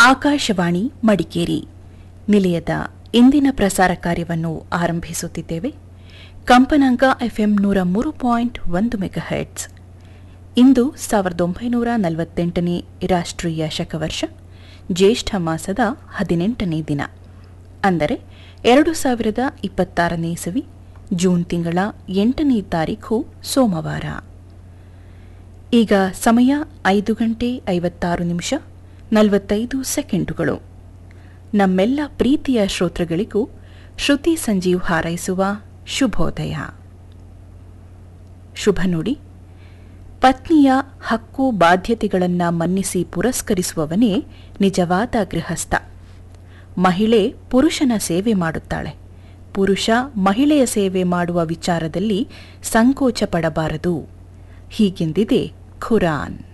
ಆಕಾಶವಾಣಿ ಮಡಿಕೇರಿ ನಿಲಯದ ಇಂದಿನ ಪ್ರಸಾರ ಕಾರ್ಯವನ್ನು ಆರಂಭಿಸುತ್ತಿದ್ದೇವೆ. ಕಂಪನಾಂಕ ಎಫ್ಎಂ 103.1 ಮೆಗಾಹೆರ್ಟ್ಸ್. ಇಂದು 1948ನೇ ರಾಷ್ಟ್ರೀಯ ಶಕವರ್ಷ ಜ್ಯೇಷ್ಠ ಮಾಸದ 18ನೇ ದಿನ, ಅಂದರೆ 2026ನೇ ಇಸವಿ ಜೂನ್ ತಿಂಗಳ 8ನೇ ತಾರೀಖು ಸೋಮವಾರ. ಈಗ ಸಮಯ 5:56:45 ನಮ್ಮೆಲ್ಲ ಪ್ರೀತಿಯ ಶ್ರೋತೃಗಳಿಗೂ ಶ್ರುತಿ ಸಂಜೀವ್ ಹಾರೈಸುವ ಶುಭೋದಯ. ಶುಭ ನುಡಿ: ಪತ್ನಿಯ ಹಕ್ಕು ಬಾಧ್ಯತೆಗಳನ್ನು ಮನ್ನಿಸಿ ಪುರಸ್ಕರಿಸುವವನೇ ನಿಜವಾದ ಗೃಹಸ್ಥ. ಮಹಿಳೆ ಪುರುಷನ ಸೇವೆ ಮಾಡುತ್ತಾಳೆ. ಪುರುಷ ಮಹಿಳೆಯ ಸೇವೆ ಮಾಡುವ ವಿಚಾರದಲ್ಲಿ ಸಂಕೋಚ ಪಡಬಾರದು. ಹೀಗೆಂದಿದೆ ಖುರಾನ್.